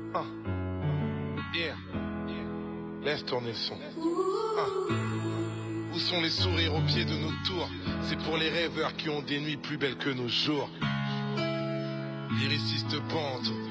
Ah. Yeah. Laisse tourner le son. Ah. Où sont les sourires au pied de nos tours? C'est pour les rêveurs qui ont des nuits plus belles que nos jours. Lyriciste pente,